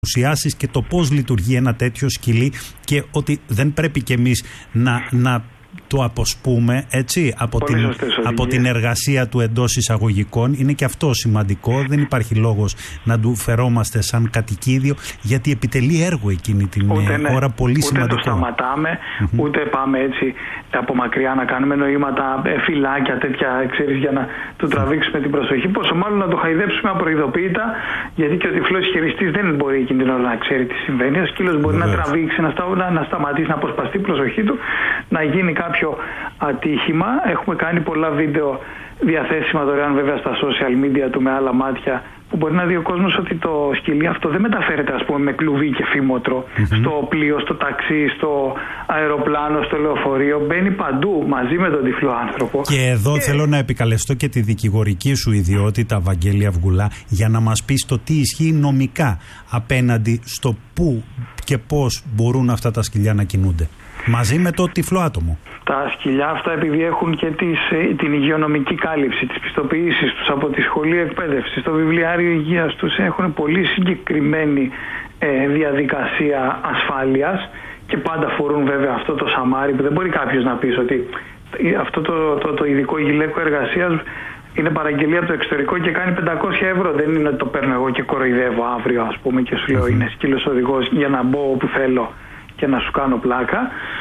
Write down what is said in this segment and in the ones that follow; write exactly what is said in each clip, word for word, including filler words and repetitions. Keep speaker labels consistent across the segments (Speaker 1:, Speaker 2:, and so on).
Speaker 1: παρουσιάσεις και το πώς λειτουργεί ένα τέτοιο σκυλί και ότι δεν πρέπει κι εμείς να, να το αποσπούμε, έτσι, από την, από την εργασία του εντός εισαγωγικών. Είναι και αυτό σημαντικό. Δεν υπάρχει λόγος να του φερόμαστε σαν κατοικίδιο, γιατί επιτελεί έργο εκείνη την ούτε, ώρα, ναι, πολύ
Speaker 2: ούτε
Speaker 1: σημαντικό.
Speaker 2: Ούτε το σταματάμε, mm-hmm. ούτε πάμε έτσι από μακριά να κάνουμε νοήματα, φυλάκια τέτοια, ξέρεις, για να του τραβήξουμε την προσοχή. Πόσο μάλλον να το χαϊδέψουμε απροειδοποίητα, γιατί και ο τυφλός χειριστής δεν μπορεί εκείνη την ώρα να ξέρει τι συμβαίνει. Ο σκύλος μπορεί Βεβαίως. να τραβήξει, να, στα, να σταματήσει, να αποσπαστεί η προσοχή του, να γίνει κάποιο ατύχημα. Έχουμε κάνει πολλά βίντεο διαθέσιμα δωρεάν βέβαια στα social media του με άλλα μάτια, που μπορεί να δει ο κόσμος ότι το σκυλί αυτό δεν μεταφέρεται, ας πούμε, με κλουβί και φήμοτρο mm-hmm. στο πλοίο, στο ταξί, στο αεροπλάνο, στο λεωφορείο. Μπαίνει παντού μαζί με τον τυφλό άνθρωπο.
Speaker 1: Και εδώ και... θέλω να επικαλεστώ και τη δικηγορική σου ιδιότητα, Βαγγέλη Αυγουλά, για να μας πεις το τι ισχύει νομικά απέναντι στο πού και πώς μπορούν αυτά τα σκυλιά να κινούνται μαζί με το τυφλό άτομο.
Speaker 2: Τα σκυλιά αυτά, επειδή έχουν και τις, την υγειονομική κάλυψη, τις πιστοποιήσεις τους από τη σχολή εκπαίδευσης, το βιβλιάριο υγείας τους, έχουν πολύ συγκεκριμένη ε, διαδικασία ασφάλειας και πάντα φορούν βέβαια αυτό το σαμάρι, που δεν μπορεί κάποιος να πει ότι αυτό το, το, το ειδικό γυλαίκο εργασίας είναι παραγγελία από το εξωτερικό και κάνει πεντακόσια ευρώ. Δεν είναι ότι το παίρνω εγώ και κοροϊδεύω αύριο, ας πούμε, και σου λέω είναι σκύλος οδηγός για να μπω όπου θέλω και να σου κάνω πλάκα.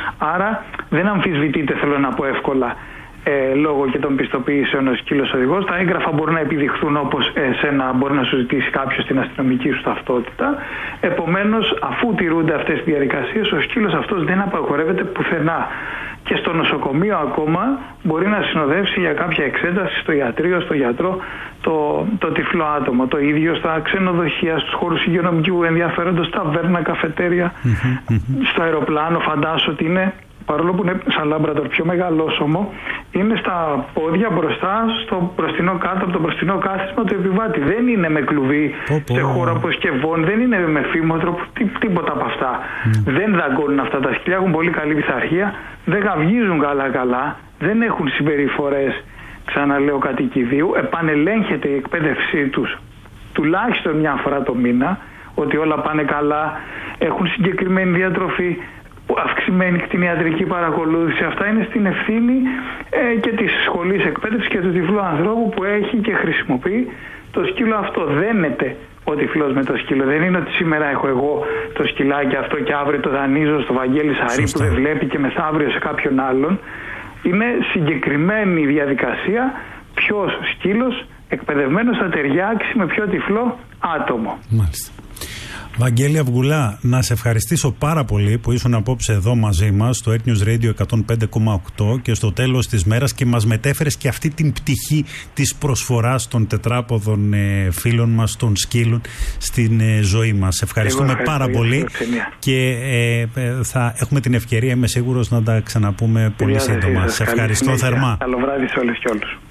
Speaker 2: Άρα δεν αμφισβητείται, θέλω να πω εύκολα, ε, λόγω και των πιστοποιήσεων ο σκύλος οδηγός. Τα έγγραφα μπορούν να επιδειχθούν όπως εσένα μπορεί να σου ζητήσει κάποιος την αστυνομική σου ταυτότητα. Επομένως, αφού τηρούνται αυτές τις διαδικασίες, ο σκύλος αυτός δεν απαγορεύεται πουθενά. Και στο νοσοκομείο ακόμα μπορεί να συνοδεύσει για κάποια εξέταση στο ιατρείο, στο γιατρό, το, το τυφλό άτομο. Το ίδιο στα ξενοδοχεία, στους χώρους υγειονομικού ενδιαφέροντος, ταβέρνα, καφετέρια, mm-hmm. στο αεροπλάνο. Φαντάσου ότι είναι, παρόλο που είναι σαν λάμπρατορ πιο μεγαλόσωμο, είναι στα πόδια μπροστά, στο μπροστινό κάτω από το μπροστινό κάθισμα του επιβάτη. Δεν είναι με κλουβί oh, σε χώρο αποσκευών, δεν είναι με φήμοτρο, τί, τίποτα από αυτά. Mm. Δεν δαγκώνουν αυτά τα σκυλιά, έχουν πολύ καλή πειθαρχία, δεν γαυγίζουν καλά-καλά, δεν έχουν συμπεριφορές, ξαναλέω, κατοικιδίου. Επανελέγχεται η εκπαίδευσή τους τουλάχιστον μια φορά το μήνα, ότι όλα πάνε καλά, έχουν συγκεκριμένη διατροφή, αυξημένη κτηνιατρική παρακολούθηση. Αυτά είναι στην ευθύνη ε, και της σχολής εκπαίδευσης και του τυφλού ανθρώπου που έχει και χρησιμοποιεί το σκύλο αυτό. Δένεται ο τυφλός με το σκύλο. Δεν είναι ότι σήμερα έχω εγώ το σκυλάκι αυτό και αύριο το δανείζω στο Βαγγέλη Σαρή που δεν βλέπει και μεθαύριο σε κάποιον άλλον. Είναι συγκεκριμένη διαδικασία ποιος σκύλος εκπαιδευμένος θα ταιριάξει με ποιο τυφλό άτομο.
Speaker 1: Μάλιστα. Βαγγέλη Αυγουλά, να σε ευχαριστήσω πάρα πολύ που ήσουν απόψε εδώ μαζί μας στο Earth News Radio εκατόν πέντε κόμμα οκτώ και στο τέλος της μέρας και μας μετέφερες και αυτή την πτυχή της προσφοράς των τετράποδων ε, φίλων μας, των σκύλων, στην ε, ζωή μας. Ευχαριστούμε πάρα πολύ και ε, ε, θα έχουμε την ευκαιρία, είμαι σίγουρος, να τα ξαναπούμε πολύ σύντομα. Σε ευχαριστώ θερμά.
Speaker 2: Καλό βράδυ σε όλες και όλους.